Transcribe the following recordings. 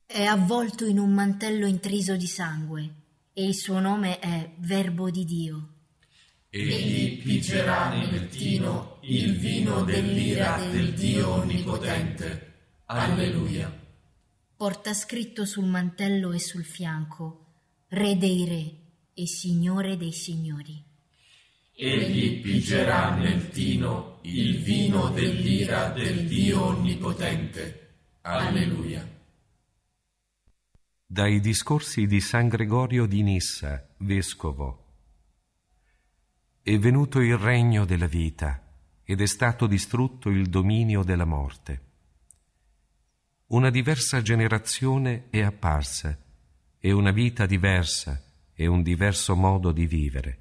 È avvolto in un mantello intriso di sangue, e il suo nome è Verbo di Dio. Egli pigerà nel tino il vino dell'ira del Dio Onnipotente. Alleluia. Porta scritto sul mantello e sul fianco: Re dei re e Signore dei signori. Egli pigerà nel tino il vino dell'ira del Dio Onnipotente. Alleluia. Dai discorsi di San Gregorio di Nissa, vescovo. È venuto il regno della vita ed è stato distrutto il dominio della morte. Una diversa generazione è apparsa, e una vita diversa e un diverso modo di vivere.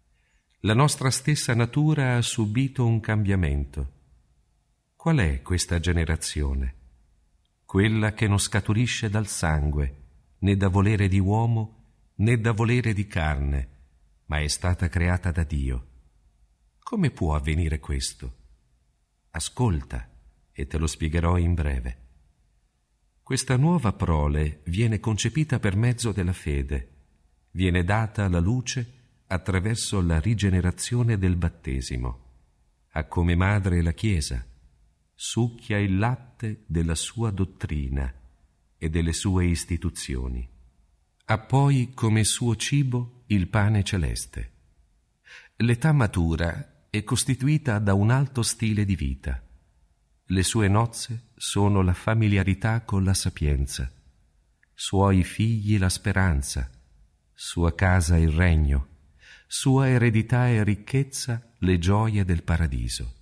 La nostra stessa natura ha subito un cambiamento. Qual è questa generazione? Quella che non scaturisce dal sangue, né da volere di uomo, né da volere di carne, ma è stata creata da Dio. Come può avvenire questo? Ascolta, e te lo spiegherò in breve. Questa nuova prole viene concepita per mezzo della fede, viene data alla luce attraverso la rigenerazione del battesimo. Ha come madre la Chiesa, succhia il latte della sua dottrina e delle sue istituzioni. Ha poi come suo cibo il pane celeste. L'età matura è costituita da un alto stile di vita. Le sue nozze sono la familiarità con la sapienza, suoi figli la speranza, sua casa il regno, sua eredità e ricchezza le gioie del paradiso.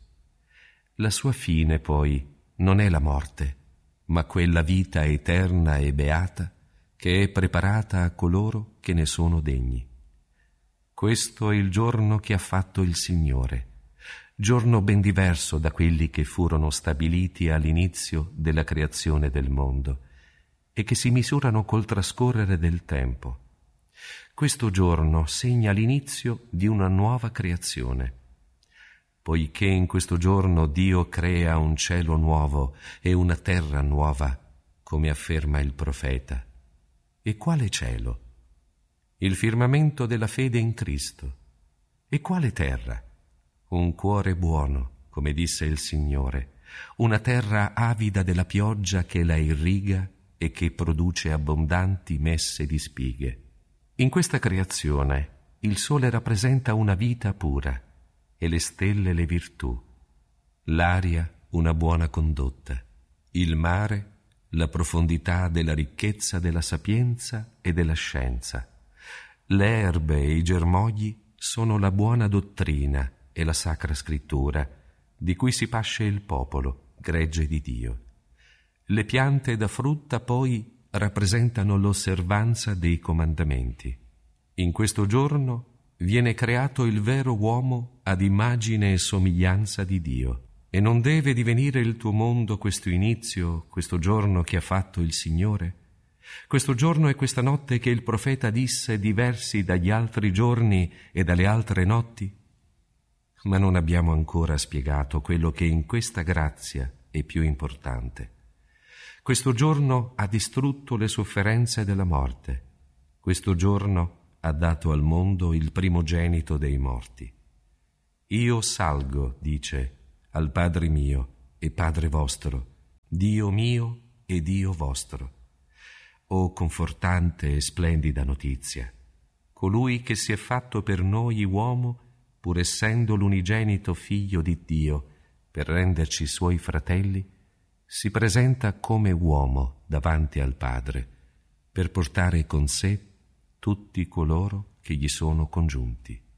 La sua fine, poi, non è la morte, ma quella vita eterna e beata che è preparata a coloro che ne sono degni. Questo è il giorno che ha fatto il Signore, giorno ben diverso da quelli che furono stabiliti all'inizio della creazione del mondo e che si misurano col trascorrere del tempo. Questo giorno segna l'inizio di una nuova creazione. Poiché in questo giorno Dio crea un cielo nuovo e una terra nuova, come afferma il profeta. E quale cielo? Il firmamento della fede in Cristo. E quale terra? Un cuore buono, come disse il Signore, una terra avida della pioggia che la irriga e che produce abbondanti messe di spighe. In questa creazione il sole rappresenta una vita pura e le stelle le virtù, l'aria una buona condotta, il mare la profondità della ricchezza della sapienza e della scienza, le erbe e i germogli sono la buona dottrina e la sacra scrittura, di cui si pasce il popolo, gregge di Dio. Le piante da frutta poi rappresentano l'osservanza dei comandamenti. In questo giorno viene creato il vero uomo ad immagine e somiglianza di Dio. E non deve divenire il tuo mondo questo inizio, questo giorno che ha fatto il Signore? Questo giorno e questa notte che il profeta disse diversi dagli altri giorni e dalle altre notti? Ma non abbiamo ancora spiegato quello che in questa grazia è più importante. Questo giorno ha distrutto le sofferenze della morte. Questo giorno ha dato al mondo il primogenito dei morti. Io salgo, dice, al Padre mio e Padre vostro, Dio mio e Dio vostro. O confortante e splendida notizia! Colui che si è fatto per noi uomo, pur essendo l'unigenito Figlio di Dio, per renderci suoi fratelli, si presenta come uomo davanti al Padre, per portare con sé tutti coloro che gli sono congiunti.